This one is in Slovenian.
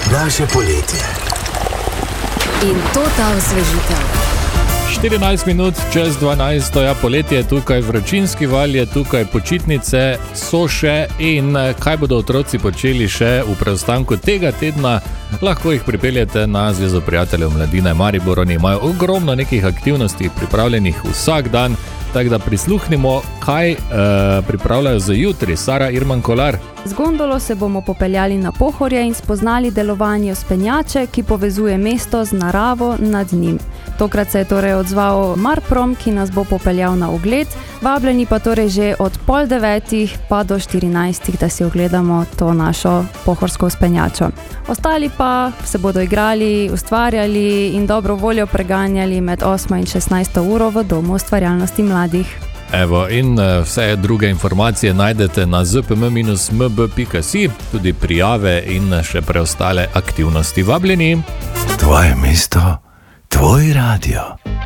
naše poletje. In to ta osvežitev. 14 minut čez 12, ja, poletje je tukaj, vročinski val je tukaj, počitnice so še in kaj bodo otroci počeli še v preostanku tega tedna, lahko jih pripeljete na Zvezo prijateljev mladine Maribor. Oni imajo ogromno nekih aktivnosti pripravljenih vsak dan, tako da prisluhnimo, kaj pripravljajo za jutri. Sara Irman Kolar. Z gondolo se bomo popeljali na Pohorje in spoznali delovanje vzpenjače, ki povezuje mesto z naravo nad njim. Tokrat se je torej odzval Marprom, ki nas bo popeljal na ogled. Vabljeni pa torej že od 8:30 pa do 14, da si ogledamo to našo pohorsko vzpenjačo. Ostali pa se bodo igrali, ustvarjali in dobro voljo preganjali med 8 in 16 uro v Domu ustvarjalnosti mladih. Evo, in vse druge informacije najdete na zpm-mb.si, tudi prijave in še preostale aktivnosti. Vabljeni! Tvoje mesto, tvoj radio.